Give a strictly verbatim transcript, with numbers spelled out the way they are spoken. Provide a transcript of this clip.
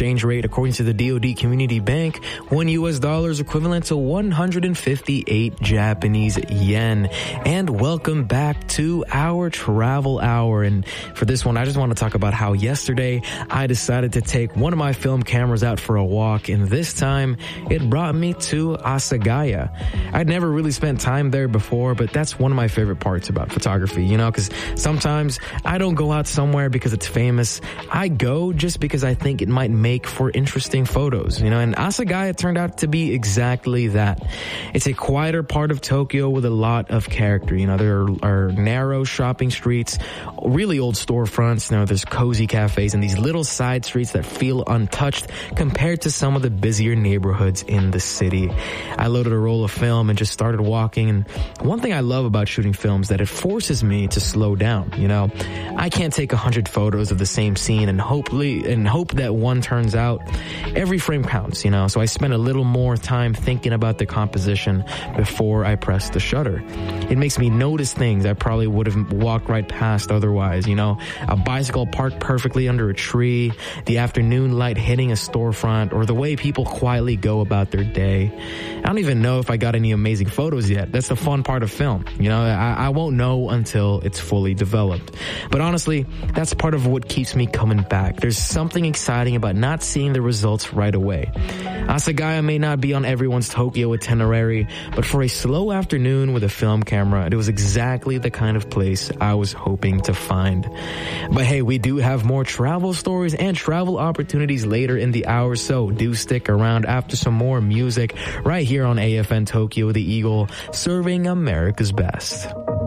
exchange rate, according to the D O D Community Bank, one U S dollar is equivalent to one hundred fifty-eight Japanese yen. And welcome back to our travel hour. And for this one, I just want to talk about how yesterday I decided to take one of my film cameras out for a walk, and this time it brought me to Asagaya. I'd never really spent time there before, but that's one of my favorite parts about photography, you know, because sometimes I don't go out somewhere because it's famous. I go just because I think it might make for interesting photos, you know, and Asagaya turned out to be exactly that. It's a quieter part of Tokyo with a lot of character. You know, there are, are narrow shopping streets, really old storefronts. You know, there's cozy cafes and these little side streets that feel untouched compared to some of the busier neighborhoods in the city. I loaded a roll of film and just started walking. And one thing I love about shooting films is that it forces me to slow down. You know, I can't take a hundred photos of the same scene and hopefully and hope that one turns out. Every frame counts, you know, so I spend a little more time thinking about the composition before I press the shutter. It makes me notice things I probably would have walked right past otherwise, you know, a bicycle parked perfectly under a tree, the afternoon light hitting a storefront, or the way people quietly go about their day. I don't even know if I got any amazing photos yet. That's the fun part of film. You know, I, I won't know until it's fully developed. But honestly, that's part of what keeps me coming back. There's something exciting about not seeing the results right away. Asagaya may not be on everyone's Tokyo itinerary, but for a slow afternoon with a film camera, it was exactly the kind of place I was hoping to find. But hey, we do have more travel stories and travel opportunities later in the hour, so do stick around after some more music right here on A F N Tokyo, the Eagle, serving America's best.